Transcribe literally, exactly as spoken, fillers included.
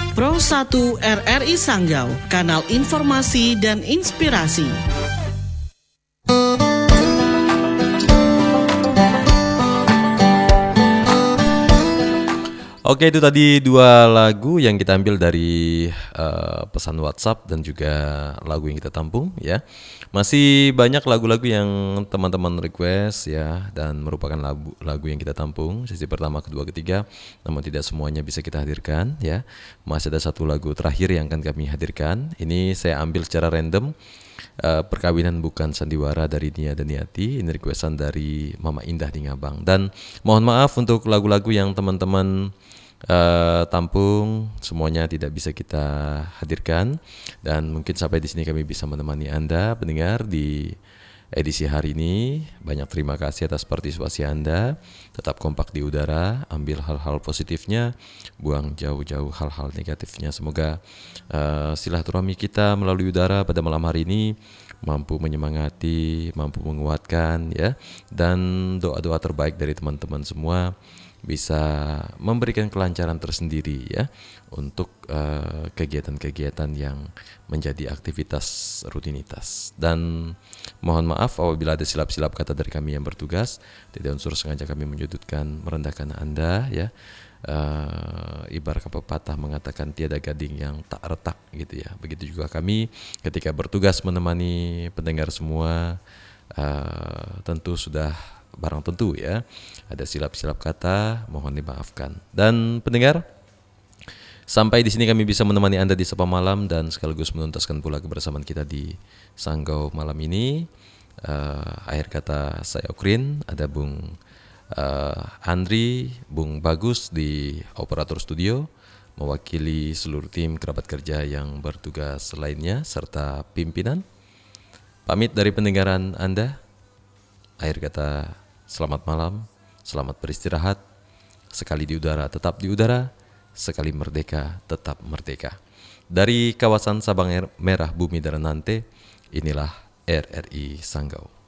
Pro satu R R I Sanggau, kanal informasi dan inspirasi. Oke, itu tadi dua lagu yang kita ambil dari uh, pesan WhatsApp dan juga lagu yang kita tampung ya. Masih banyak lagu-lagu yang teman-teman request ya, dan merupakan lagu, lagu yang kita tampung sesi pertama, kedua, ketiga. Namun tidak semuanya bisa kita hadirkan ya. Masih ada satu lagu terakhir yang akan kami hadirkan. Ini saya ambil secara random. Uh, perkawinan bukan sandiwara dari Nia Daniati. Ini requestan dari Mama Indah di Ngabang. Dan mohon maaf untuk lagu-lagu yang teman-teman Uh, tampung semuanya tidak bisa kita hadirkan, dan mungkin sampai di sini kami bisa menemani Anda pendengar di edisi hari ini. Banyak terima kasih atas partisipasi Anda. Tetap kompak di udara, ambil hal-hal positifnya, buang jauh-jauh hal-hal negatifnya. Semoga uh, silaturahmi kita melalui udara pada malam hari ini mampu menyemangati, mampu menguatkan ya, dan doa-doa terbaik dari teman-teman semua bisa memberikan kelancaran tersendiri ya untuk uh, kegiatan-kegiatan yang menjadi aktivitas rutinitas. Dan mohon maaf apabila ada silap-silap kata dari kami yang bertugas. Tidak unsur sengaja kami menyudutkan, merendahkan Anda ya. Uh, ibarat pepatah mengatakan tiada gading yang tak retak gitu ya. Begitu juga kami ketika bertugas menemani pendengar semua, uh, tentu sudah barang tentu ya, ada silap-silap kata, mohon dimaafkan. Dan pendengar, sampai di sini kami bisa menemani Anda di Sapa Malam dan sekaligus menuntaskan pula kebersamaan kita di Sanggau malam ini. Uh, akhir kata saya Okrin, ada Bung uh, Andri, Bung Bagus di operator studio, mewakili seluruh tim kerabat kerja yang bertugas lainnya serta pimpinan. Pamit dari pendengaran Anda. Akhir kata selamat malam, selamat beristirahat. Sekali di udara tetap di udara, sekali merdeka tetap merdeka. Dari kawasan Sabang Merah Bumi Daranante, inilah R R I Sanggau.